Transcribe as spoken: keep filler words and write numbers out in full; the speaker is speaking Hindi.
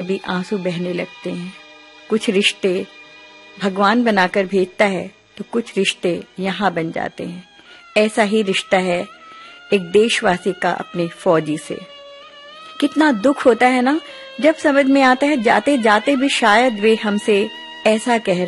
भी आंसू बहने लगते हैं। कुछ रिश्ते भगवान बनाकर भेजता है तो कुछ रिश्ते यहाँ बन जाते हैं। ऐसा ही रिश्ता है एक देशवासी का अपने फौजी से। कितना दुख होता है ना जब समझ में आता है जाते जाते भी शायद वे हमसे ऐसा कह